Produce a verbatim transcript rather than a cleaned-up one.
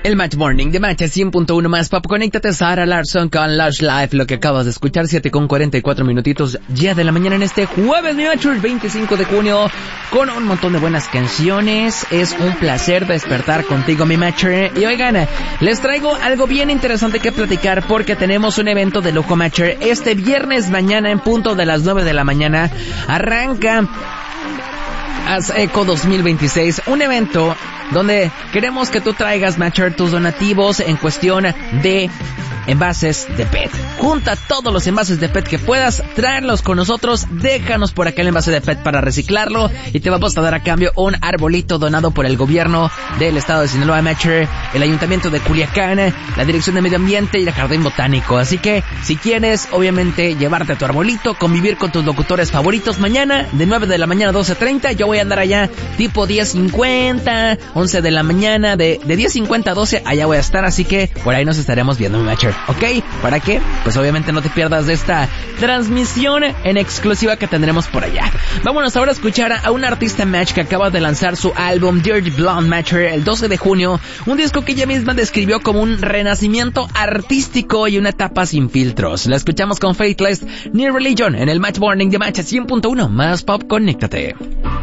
El Match Morning de Match cien punto uno más pop. Conéctate, Sarah Larson con Lush Life. Lo que acabas de escuchar, siete con cuarenta y cuatro minutitos ya de la mañana en este jueves, mi Match, veinticinco de junio, con un montón de buenas canciones. Es un placer despertar contigo, mi Match. Y oigan, les traigo algo bien interesante que platicar porque tenemos un evento de lujo, Match. Este viernes mañana en punto de las nueve de la mañana arranca Haz Eco dos mil veintiséis, un evento donde queremos que tú traigas, Matcher, tus donativos en cuestión de envases de P E T. Junta todos los envases de P E T que puedas, tráelos con nosotros, déjanos por acá el envase de P E T para reciclarlo y te vamos a dar a cambio un arbolito donado por el gobierno del estado de Sinaloa, Matcher, el ayuntamiento de Culiacán, la dirección de medio ambiente y el jardín botánico. Así que si quieres, obviamente, llevarte tu arbolito, convivir con tus locutores favoritos, mañana de nueve de la mañana a doce treinta, yo voy a andar allá tipo diez cincuenta, once de la mañana, de, de diez cincuenta a doce, allá voy a estar, así que por ahí nos estaremos viendo, mi Matcher, ¿ok? ¿Para qué? Pues obviamente no te pierdas de esta transmisión en exclusiva que tendremos por allá. Vámonos ahora a escuchar a un artista, Match, que acaba de lanzar su álbum Dirty Blonde, Matcher, el doce de junio, un disco que ella misma describió como un renacimiento artístico y una etapa sin filtros. La escuchamos con Faithless, New Religion, en el Match Morning de Match cien punto uno más pop. Conéctate.